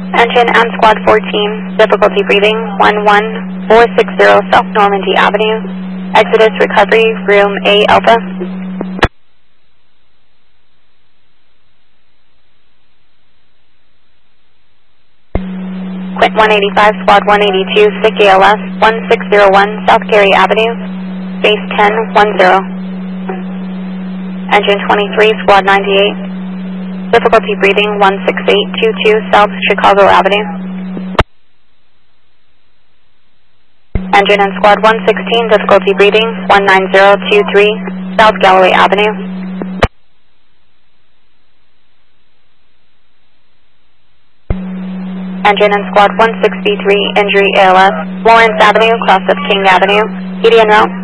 Engine and Squad 14, difficulty breathing 11460 South Normandy Avenue, Exodus Recovery, Room A Alpha. Quint 185, Squad 182, SIC ALS 1601 South Gary Avenue, Base 1010. Engine 23, Squad 98, difficulty breathing 16822 South Chicago Avenue. Engine and Squad 116, difficulty breathing 19023 South Galloway Avenue. Engine and Squad 163, injury ALS, Lawrence Avenue, cross of King Avenue, median route.